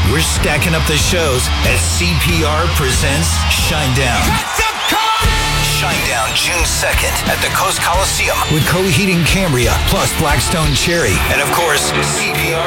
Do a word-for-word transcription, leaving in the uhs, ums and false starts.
We're stacking up the shows as C P R presents Shinedown. Shinedown, June second at the Coast Coliseum with Coheed and Cambria, plus Blackstone Cherry, and of course, C P R